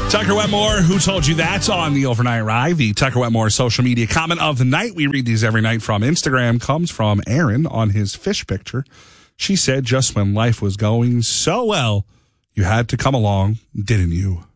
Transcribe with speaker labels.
Speaker 1: Tucker Wetmore, who told you that's on the Overnight Ride, the Tucker Wetmore social media comment of the night. We read these every night from Instagram. Comes from Aaron on his fish picture. She said, just when life was going so well, you had to come along, didn't you?